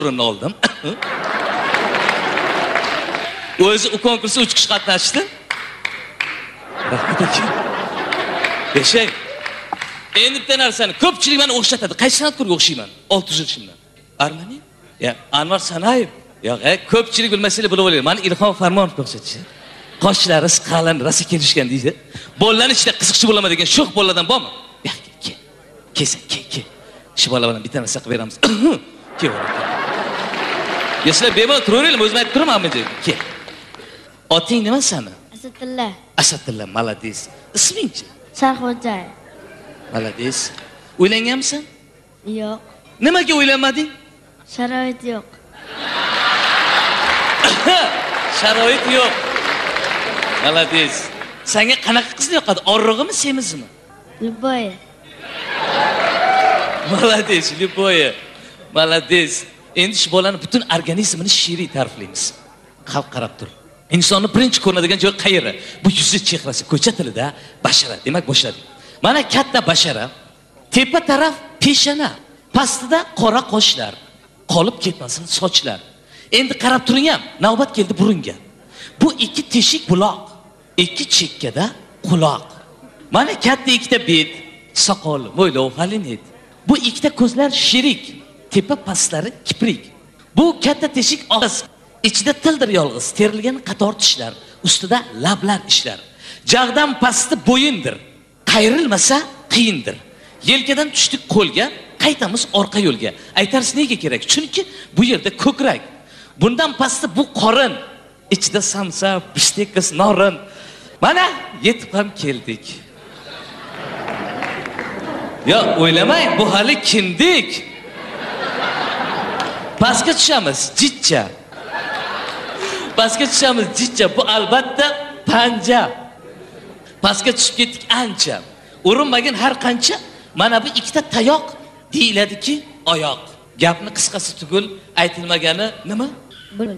o'rinni oldim. O'zi u konkursda 3 kishi qatnashdi. Rahmat aka. Beshak. Endi bitta narsani ko'pchilik meni o'xshatadi. Qaysi san'atkorga o'xshayman? 6 yoshimdan. Armani? Ya, Anvar Sanayev. Yo'q, ko'pchilik bilmasanglar bilib olaylik. Meni Ilhom Farmonov o'xshatdi. Qoshlari qalin, rosa kelishgan deydi. Bolalarning ichida qiziqchi bo'laman degan sho'x bolalardan bormi? Yo'q, kel. Kelsin, kel. Shu bola bilan bitta narsa qilib beramiz. Kel. Yo'qlar bemalol turaveringlar, o'zim aytib turamanmi dedi. Kel. Oting nima sani? Asadilla. Asadilla, malades. Isming-chi? Sarxo'jayev. Malades. Uylanganmisan? Yo'q. Nimaga uylanmading? Sharoit yo'q. Sharoit yo'q. Malades. Senga qanaqa qizni yoqadi? Orrig'imi, semizmi? Любое. Malades, любое. Malades. Endi shu bolaning butun organizmini she'riy ta'riflaymiz. Xalq qarab tur. Insonni birinchi ko'rinadigan joy qayeri? Bu yuzi, chehrasi, ko'cha tilida bashara. Demak, boshladik. Mana katta bashara, tepa taraf peshana, pastida qora qoshlar, qolib ketmasin sochlar. Endi qarab turing ham, navbat keldi burunga. Bu ikki teshik buloq, ikki chekkada quloq. Mana katta ikkita bet, soqol, mo'ylov, g'alinit. Bu ikkita ko'zlar shirik, tepa pastlari kiprik. Bu katta teshik og'iz, ichida tildir yolg'iz, terilgan qator tishlar, ustida lablar ishlar. Jag'dan pasti bo'yindir, qayrilmasa qiyindir. Yelkadan tushdik qo'lga, qaytamiz orqa yo'lga. Aytarsiz nega kerak? Chunki bu yerda ko'krak. Bundan pasti bu qorin, ichida samsa, bishtekis, norin. Mana yetib ham keldik. Ya o'ylamang, bu hali kindik. Pastga tushamiz, jitcha. Pastga tushamiz, jitcha. Bu albatta panja. Pastga tushib ketdik ancha. Urinmagan har qancha, mana bu ikkita tayoq deyiladiki, oyoq. Gapni qisqasi tugul, aytilmagani nima? Bulbul.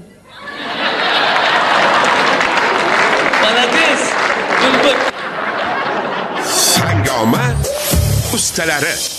Malades. Bulbul. Sangoma ustalari.